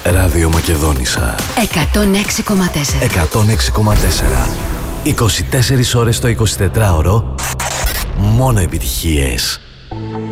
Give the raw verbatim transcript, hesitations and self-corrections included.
Ραδιομακεδόνισσα εκατόν έξι κόμμα τέσσερα. εκατόν έξι κόμμα τέσσερα. είκοσι τέσσερις ώρες το εικοσιτετράωρο. Μόνο επιτυχίες.